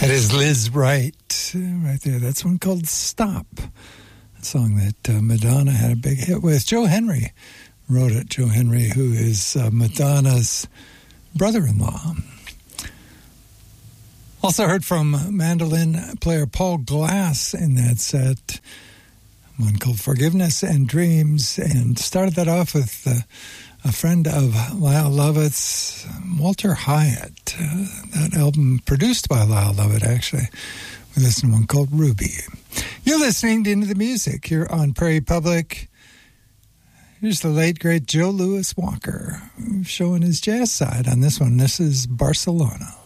That is Liz Wright right there. That's one called Stop, a song that Madonna had a big hit with. Joe Henry wrote it. Joe Henry, who is Madonna's brother-in-law. Also heard from mandolin player Paul Glass in that set, one called Forgiveness and Dreams, and started that off with a friend of Lyle Lovett's, Walter Hyatt. That album produced by Lyle Lovett, actually. We listened to one called Ruby. You're listening to Into the Music here on Prairie Public. Here's the late, great Joe Louis Walker showing his jazz side on this one. This is Barcelona.